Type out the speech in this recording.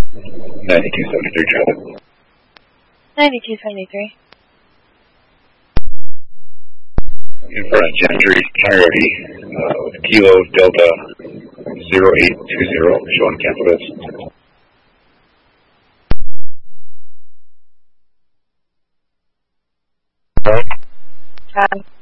9273 traffic. 9273. In front of Gentry, Coyote, with Kilo Delta 0820, showing cancel this.